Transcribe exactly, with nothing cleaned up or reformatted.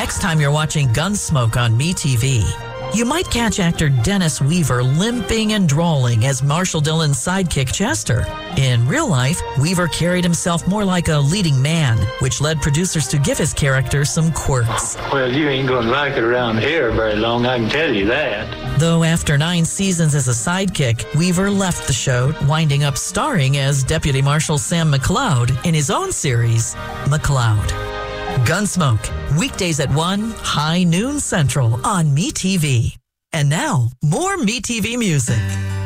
Next time you're watching Gunsmoke on MeTV, you might catch actor Dennis Weaver limping and drawling as Marshall Dillon's sidekick Chester. In real life, Weaver carried himself more like a leading man, which led producers to give his character some quirks. Well, you ain't gonna like it around here very long, I can tell you that. Though after nine seasons as a sidekick, Weaver left the show, winding up starring as Deputy Marshal Sam McLeod in his own series, McLeod. Gunsmoke, weekdays at one, high noon central on MeTV. And now, more MeTV music.